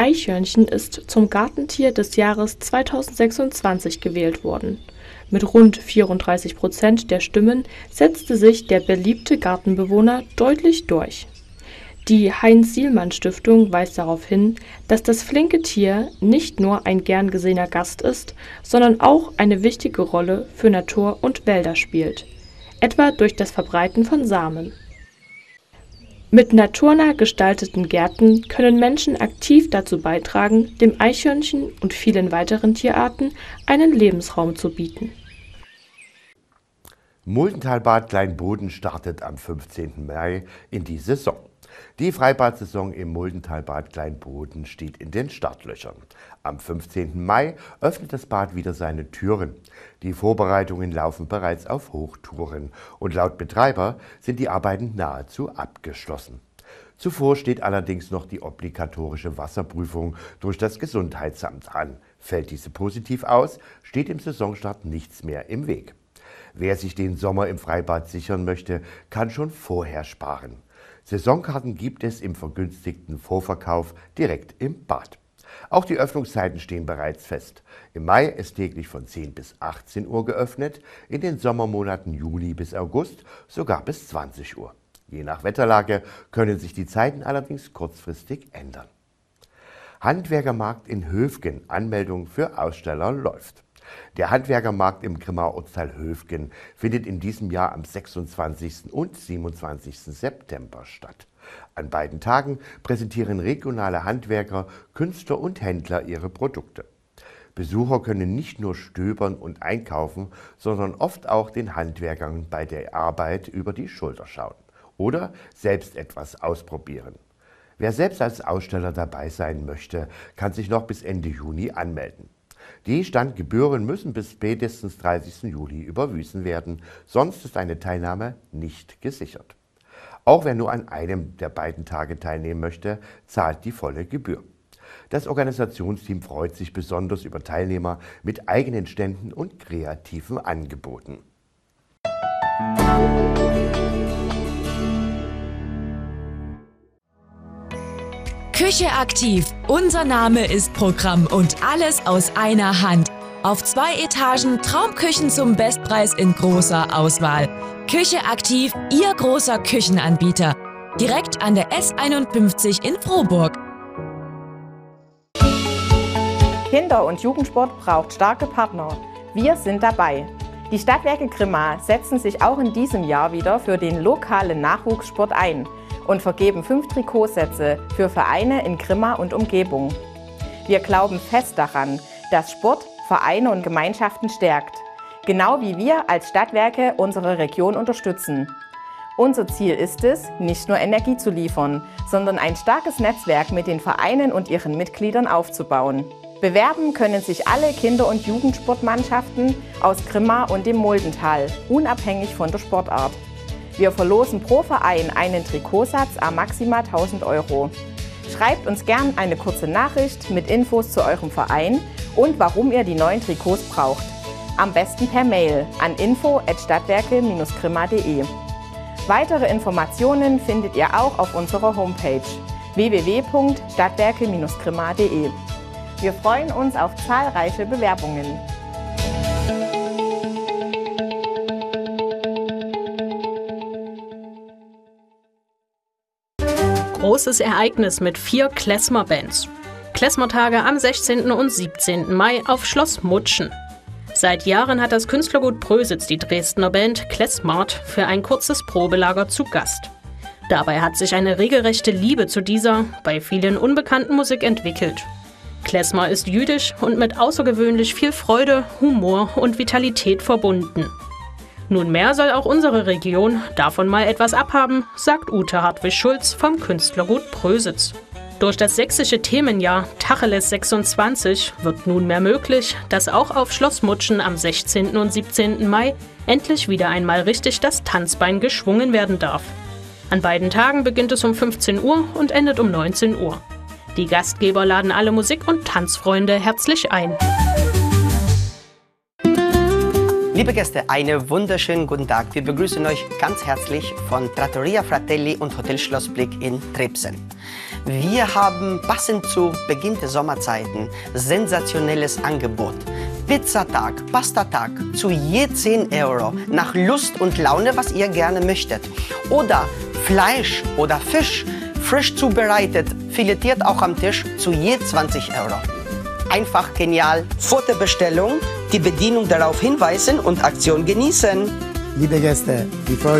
Eichhörnchen ist zum Gartentier des Jahres 2026 gewählt worden. Mit rund 34% der Stimmen setzte sich der beliebte Gartenbewohner deutlich durch. Die Heinz-Sielmann-Stiftung weist darauf hin, dass das flinke Tier nicht nur ein gern gesehener Gast ist, sondern auch eine wichtige Rolle für Natur und Wälder spielt, etwa durch das Verbreiten von Samen. Mit naturnah gestalteten Gärten können Menschen aktiv dazu beitragen, dem Eichhörnchen und vielen weiteren Tierarten einen Lebensraum zu bieten. Muldentalbad Kleinboden startet am 15. Mai in die Saison. Die Freibad-Saison im Muldentalbad Kleinboden steht in den Startlöchern. Am 15. Mai öffnet das Bad wieder seine Türen. Die Vorbereitungen laufen bereits auf Hochtouren und laut Betreiber sind die Arbeiten nahezu abgeschlossen. Zuvor steht allerdings noch die obligatorische Wasserprüfung durch das Gesundheitsamt an. Fällt diese positiv aus, steht im Saisonstart nichts mehr im Weg. Wer sich den Sommer im Freibad sichern möchte, kann schon vorher sparen. Saisonkarten gibt es im vergünstigten Vorverkauf direkt im Bad. Auch die Öffnungszeiten stehen bereits fest. Im Mai ist täglich von 10 bis 18 Uhr geöffnet, in den Sommermonaten Juli bis August sogar bis 20 Uhr. Je nach Wetterlage können sich die Zeiten allerdings kurzfristig ändern. Handwerkermarkt in Höfgen. Anmeldung für Aussteller läuft. Der Handwerkermarkt im Grimmaer Ortsteil Höfgen findet in diesem Jahr am 26. und 27. September statt. An beiden Tagen präsentieren regionale Handwerker, Künstler und Händler ihre Produkte. Besucher können nicht nur stöbern und einkaufen, sondern oft auch den Handwerkern bei der Arbeit über die Schulter schauen oder selbst etwas ausprobieren. Wer selbst als Aussteller dabei sein möchte, kann sich noch bis Ende Juni anmelden. Die Standgebühren müssen bis spätestens 30. Juli überwiesen werden, sonst ist eine Teilnahme nicht gesichert. Auch wer nur an einem der beiden Tage teilnehmen möchte, zahlt die volle Gebühr. Das Organisationsteam freut sich besonders über Teilnehmer mit eigenen Ständen und kreativen Angeboten. Küche aktiv. Unser Name ist Programm und alles aus einer Hand. Auf 2 Etagen Traumküchen zum Bestpreis in großer Auswahl. Küche aktiv, Ihr großer Küchenanbieter. Direkt an der S51 in Frohburg. Kinder- und Jugendsport braucht starke Partner. Wir sind dabei. Die Stadtwerke Grimmaer setzen sich auch in diesem Jahr wieder für den lokalen Nachwuchssport ein und vergeben 5 Trikotsätze für Vereine in Grimmaer und Umgebung. Wir glauben fest daran, dass Sport Vereine und Gemeinschaften stärkt, genau wie wir als Stadtwerke unsere Region unterstützen. Unser Ziel ist es, nicht nur Energie zu liefern, sondern ein starkes Netzwerk mit den Vereinen und ihren Mitgliedern aufzubauen. Bewerben können sich alle Kinder- und Jugendsportmannschaften aus Grimmaer und dem Muldental, unabhängig von der Sportart. Wir verlosen pro Verein einen Trikotsatz à maximal 1.000 €. Schreibt uns gern eine kurze Nachricht mit Infos zu eurem Verein und warum ihr die neuen Trikots braucht. Am besten per Mail an info@stadtwerke-grimmaer.de. Weitere Informationen findet ihr auch auf unserer Homepage www.stadtwerke-grimmaer.de. Wir freuen uns auf zahlreiche Bewerbungen. Großes Ereignis mit 4 Klezmer-Bands. Klezmer-Tage am 16. und 17. Mai auf Schloss Mutschen. Seit Jahren hat das Künstlergut Prösitz die Dresdner Band Klezmart für ein kurzes Probelager zu Gast. Dabei hat sich eine regelrechte Liebe zu dieser, bei vielen unbekannten Musik entwickelt. Klezmer ist jüdisch und mit außergewöhnlich viel Freude, Humor und Vitalität verbunden. Nunmehr soll auch unsere Region davon mal etwas abhaben, sagt Ute Hartwig-Schulz vom Künstlergut Prösitz. Durch das sächsische Themenjahr Tacheles 26 wird nunmehr möglich, dass auch auf Schloss Mutschen am 16. und 17. Mai endlich wieder einmal richtig das Tanzbein geschwungen werden darf. An beiden Tagen beginnt es um 15 Uhr und endet um 19 Uhr. Die Gastgeber laden alle Musik- und Tanzfreunde herzlich ein. Liebe Gäste, einen wunderschönen guten Tag. Wir begrüßen euch ganz herzlich von Trattoria Fratelli und Hotel Schlossblick in Trebsen. Wir haben passend zu Beginn der Sommerzeiten sensationelles Angebot. Pizzatag, Pastatag zu je 10 Euro, nach Lust und Laune, was ihr gerne möchtet. Oder Fleisch oder Fisch, frisch zubereitet, filetiert auch am Tisch, zu je 20 Euro. Einfach genial. Vor der Bestellung die Bedienung darauf hinweisen und Aktion genießen. Liebe Gäste, wir freuen